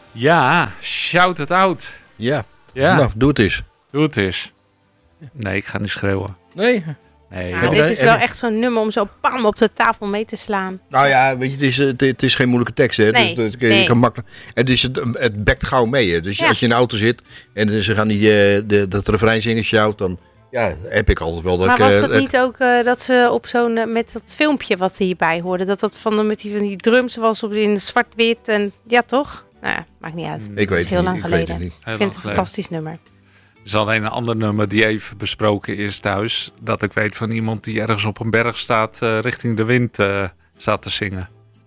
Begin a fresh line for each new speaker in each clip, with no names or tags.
Ja, shout it out.
Ja.
Ja,
Nou, doe het eens.
doe het eens. Nee, ik ga niet schreeuwen.
Nee?
Nee,
Nou,
Heb je
dit
dat-
is
heb
wel
je-
echt zo'n nummer om zo pam op de tafel mee te slaan.
Nou ja, weet je, het is geen moeilijke tekst, hè.
Nee,
Dus je
nee.
kan makkelijk. En dus het bekt gauw mee, hè. Dus
Ja.
als je in de auto zit en ze gaan dat refrein zingen, shout, dan heb ik altijd wel dat
Maar
ik...
was het niet ook dat ze op zo'n, met dat filmpje wat hierbij hoorde, dat van die drums was in zwart-wit en ja toch? Nou ja, maakt niet uit.
Ik
Dat
weet
is
het
heel
niet,
lang
ik weet
geleden.
het niet.
Ik vind het een fantastisch nummer.
Er is alleen een ander nummer die even besproken is thuis. Dat ik weet van iemand die ergens op een berg staat richting de wind staat te zingen.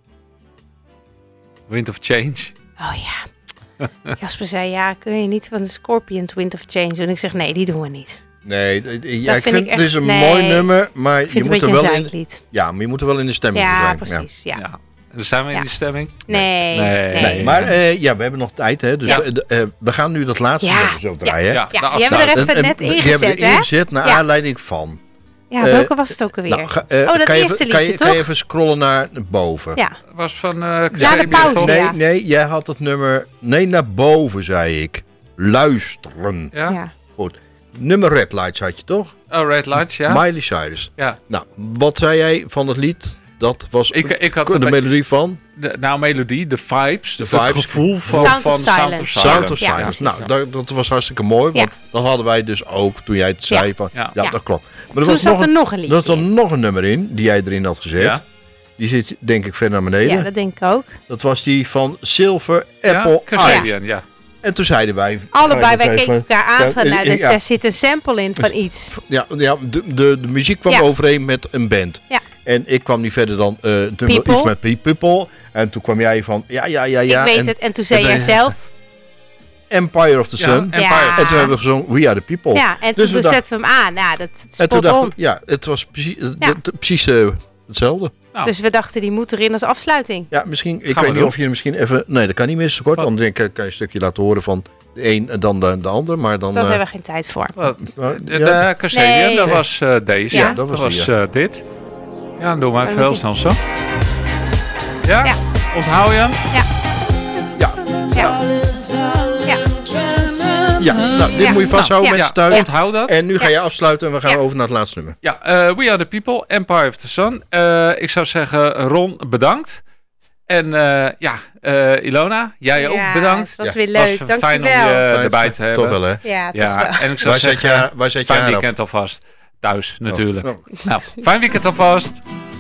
Wind of Change.
Oh ja. Jasper zei, ja, kun je niet van de Scorpions Wind of Change doen? Ik zeg, nee, die doen we niet.
Nee,
Dat
ik
vind
vind
ik
het is
echt-
een
nee.
mooi nummer, maar
Ik
je
vind het
moet
een
er
beetje
wel
een
in...
zeiklied.
Ja, maar je moet er wel in de stemming
Ja,
zijn.
precies. Ja.
Ja. En zijn we in
Ja.
die stemming?
Nee.
Nee, maar we hebben nog tijd, hè. Dus
Ja.
we gaan nu dat laatste
Ja.
nummer zo draaien.
Ja,
Ja,
de
die hebben we er
afsluiting.
even net
Die hebben we
ingezet, hè?
ingezet naar
Ja.
aanleiding van...
Ja, welke was het ook alweer?
Nou,
dat
kan je
eerste
even,
liedje,
kan je
toch?
even scrollen naar boven?
Ja,
Was van
de
Xavier,
pauze.
toch?
Nee,
Ja.
nee, jij had het nummer... Nee, naar boven, zei ik. Luisteren.
Ja?
ja.
Goed. Nummer Red Lights had je toch?
Oh, Red Lights, ja.
Miley Cyrus.
Ja.
Nou, wat zei jij van het lied? Dat was
Ik had
de
een
melodie van
melodie, de vibes,
De
het
vibes.
gevoel van
Sound of
Sound
Silence.
of
Sound of
Ja,
Silence.
precies
Nou, dat was hartstikke mooi, want dat hadden wij dus ook toen jij het zei.
Ja.
Van,
Ja.
ja,
Ja.
dat klopt. Maar
Toen
er was
zat er nog een
er zat
liedje
er
in.
nog een nummer in, die jij erin had gezet.
Ja.
Die zit denk ik ver naar beneden.
Ja, dat denk ik ook.
Dat was die van Silver Apple
Ja,
Eye.
Kasabian, ja.
En toen zeiden wij...
Allebei, wij
ga je
keken
even-
elkaar aan van, nou, dus
ja,
daar zit een sample in van iets.
ja, de muziek kwam
Ja.
overeen met een band.
Ja.
En ik kwam niet verder dan het nummer
People.
iets met People. En toen kwam jij van, ja.
Ik weet
en
het. En toen zei
en
jij
dan-
zelf.
Empire of the
Ja,
Sun.
Empire
Ja.
of
En toen hebben we gezongen We Are The People.
Ja, en
Dus
toen
we dachten-
zetten we hem aan. Nou, dat
En toen
spot
dachten
on.
we, ja, het was precies,
Ja.
precies hetzelfde.
Nou.
Dus we dachten, die moet erin als afsluiting.
Ja, misschien, ik
Gaan we
weet niet
doen.
of je misschien even... Nee, dat kan niet meer zo kort.
Wat?
Dan denk ik, kan je een stukje laten horen van de een en dan de ander. Maar dan...
Daar hebben we geen tijd voor.
De Kasabian,
Nee.
dat was deze.
Ja.
dat
Dat
was
was
die,
dit. Ja, dan doen we
Dan
even
moet
heel
je-
snel zo. Ja?
Ja.
Onthoud je hem?
Ja.
Ja,
Ja.
ja. Nou, dit
Ja.
moet je vasthouden
Nou,
mensen
ja,
thuis.
onthoud dat.
En nu ga je afsluiten en we gaan
Ja.
over naar het laatste nummer.
Ja, We Are The People, Empire of the Sun. Ik zou zeggen, Ron, bedankt. En Ilona, jij ook
Ja,
bedankt.
het was
Ja.
weer
Was
leuk.
fijn om
Dankjewel.
je erbij te hebben.
Toch wel, hè?
Ja, toch
Ja,
wel.
en ik zou
Waar zet
zeggen,
je haar
fijn
af?
weekend alvast. Thuis, natuurlijk.
Oh.
Nou, fijn weekend alvast.